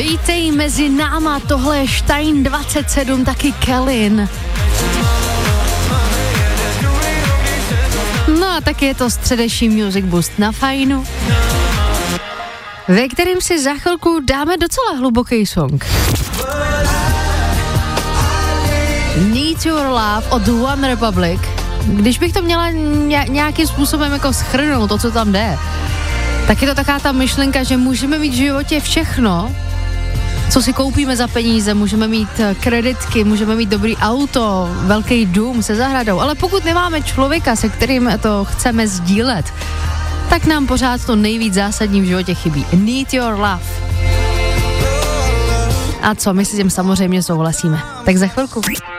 Vítej mezi náma, tohle je Stein 27, taky Kellyn. No a taky je to středeční Music Boost na Fajnu, ve kterým si za chvilku dáme docela hluboký song. Need Your Love od One Republic. Když bych to měla nějakým způsobem jako shrnout to, co tam jde, tak je to taková ta myšlenka, že můžeme mít v životě všechno, co si koupíme za peníze, můžeme mít kreditky, můžeme mít dobrý auto, velký dům se zahradou, ale pokud nemáme člověka, se kterým to chceme sdílet, tak nám pořád to nejvíc zásadní v životě chybí. Need Your Love. A co, my si s tím samozřejmě souhlasíme. Tak za chvilku.